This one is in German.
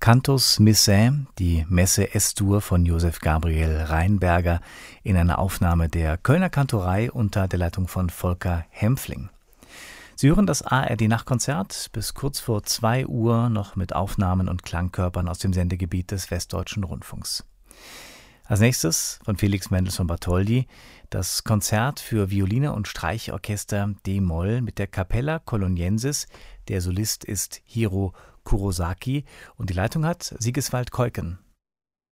Cantus Missae, die Messe Es-Dur von Josef Gabriel Rheinberger in einer Aufnahme der Kölner Kantorei unter der Leitung von Volker Hempfling. Sie hören das ARD-Nachtkonzert bis kurz vor 2 Uhr noch mit Aufnahmen und Klangkörpern aus dem Sendegebiet des Westdeutschen Rundfunks. Als nächstes von Felix Mendelssohn Bartholdy das Konzert für Violine und Streichorchester d-Moll mit der Capella Coloniensis. Der Solist ist Hiro Kurosaki und die Leitung hat Sigiswald Keuken.